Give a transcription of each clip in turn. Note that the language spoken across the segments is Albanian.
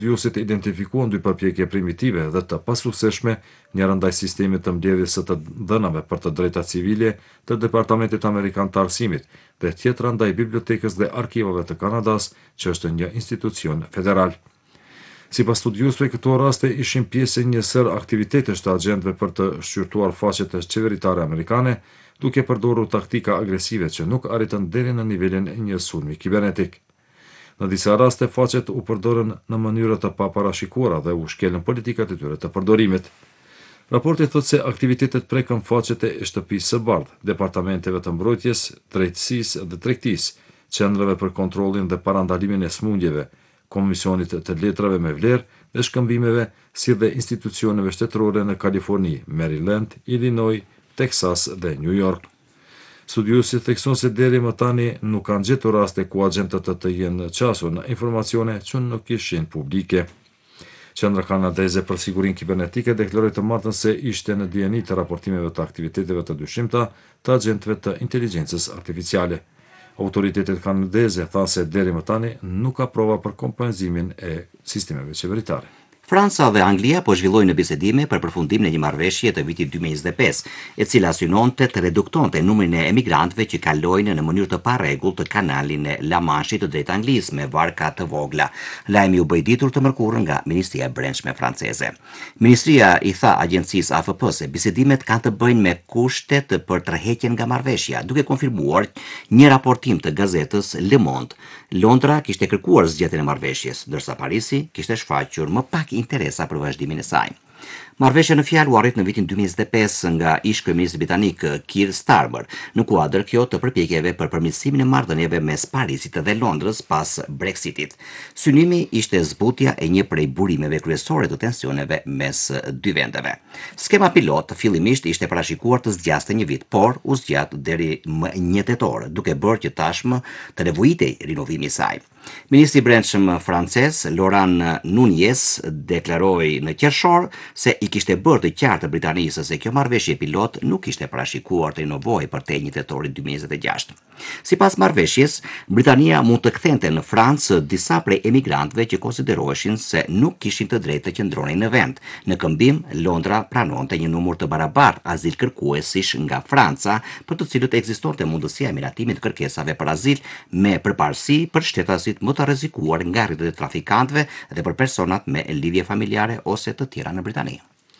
Studiuesit identifikuan dy përpjekje primitive dhe të pasukseshme, njëra ndaj sistemit të mbledhjes së të dhënave për të drejta civile të Departamentit Amerikan të Arsimit dhe tjetra ndaj Bibliotekës dhe Arkivave të Kanadas, që është një institucion federal. Sipas studiuesve, këto raste ishin pjesë e një sër aktivitetesh të agjentëve për të shqyrtuar faqet e qeveritare amerikane, duke përdorur taktika agresive që nuk arritën deri në nivelin e një sulmi kibernetik. Në disa raste, faqet u përdorën në mënyra të paparashikuara dhe u shkelën politikat e tyre të përdorimit. Raporti thotë se aktivitetet prekën faqet e shtëpisë së bardhë, departamenteve të mbrojtjes, drejtësisë dhe tregtisë, qendrave për kontrollin dhe parandalimin e smundjeve, komisionit të letrave me vlerë dhe shkëmbimeve, si dhe institucioneve shtetërore në Kaliforni, Maryland, Illinois, Texas dhe New York. Studiuesi thekson se deri më tani nuk kanë gjetur raste ku agjentët të jenë qasur në informacione që nuk ishin publike. Qendra kanadeze për sigurinë kibernetike deklaroi të martën se ishte në dijeni të raportimeve të aktiviteteve të dyshimta të agjentëve të inteligjencës artificiale. Autoritetet kanadeze thanë se deri më tani nuk ka prova për kompenzimin e sistemeve qeveritare. Franca dhe Anglia po zhvillojnë bisedime për përfundimin e një marrëveshje të vitit 2025, e cila synonte të reduktonte numrin e emigrantëve që kalojnë në mënyrë të parregullt të kanalin e La Manche-it të drejtë Anglisë me varka të vogla. Lajmi u bë i ditur të mërkurën nga Ministria e Brendshme franceze. Ministria i tha agjencisë AFP se bisedimet kanë të bëjnë me kushtet për tërheqjen nga marrëveshja, duke konfirmuar një raportim të gazetës Le Monde. Londra kishte kërkuar zgjedhjen e marrëveshjes, ndërsa Parisi kishte shfaqur më pak interesa për vazhdimin e saj. Marrëveshja në fjalë u arrit në vitin 2025 nga ish-kryeministri britanik Keir Starmer, në kuadër kjo të përpjekjeve për përmirësimin e marrëdhënieve mes Parisit dhe Londrës pas Brexitit. Synimi ishte zbutja e një prej burimeve kryesore të tensioneve mes dy vendeve. Skema pilot fillimisht ishte parashikuar të zgjaste një vit, por u zgjat deri më 1 tetor, duke bërë që tashmë të nevojitej rinovimi i saj. Ministri i Brendshëm francez Laurent Nunez deklaroi në qershor se i kishte bërë të qartë Britanisë se kjo marrëveshje pilot nuk ishte parashikuar të rinovohej përtej 1 tetorit 2026. Sipas marrëveshjes, Britania mund të kthente në Francë disa prej emigrantëve që konsideroheshin se nuk kishin të drejtë të qëndronin në vend. Në këmbim, Londra pranonte një numër të barabartë azil kërkuesish nga Franca, për të cilët ekzistonte mundësia e miratimit të kërkesave për azil me përparësi për shtetasit më të rrezikuar nga rrjetet e trafikantëve dhe për personat me lidhje familjare ose të tjera në Britani.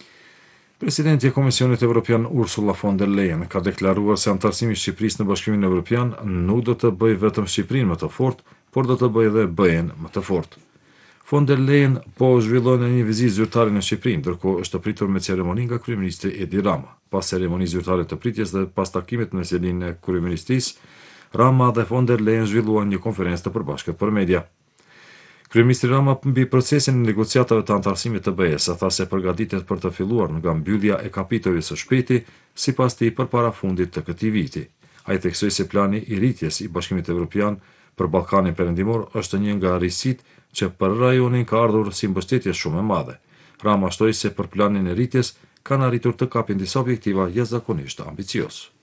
Presidenti e Komisionit Evropian Ursula von der Leyen ka deklaruar se antarësimi i Shqipërisë në Bashkimin Evropian nuk do të bëjë vetëm Shqipërinë më të fortë, por do të bëjë edhe BE-n më të fortë. Von der Leyen po zhvillon një vizitë zyrtare në Shqipëri, ndërkohë është pritur me ceremoni nga kryeministri Edi Rama. Pas ceremonisë zyrtare të pritjes dhe pas takimit me sjelin e kryeministrisë, Rama dhe von der Leyen zhvilluan një konferencë të përbashkët për media. Kryeministri Rama mbi procesin e negociatave të antarësimit të BE-s tha se përgatitet për të filluar nga mbyllja e kapitujve së shpejti, sipas tij përpara fundit të këtij viti. Ai theksoi se plani i rritjes i Bashkimit Evropian për Ballkanin Perëndimor është një nga rrisit që për rajonin ka ardhur si mbështetje shumë e madhe. Rama shtoi se për planin e rritjes kanë arritur të kapin disa objektiva jashtëzakonisht ambicioz.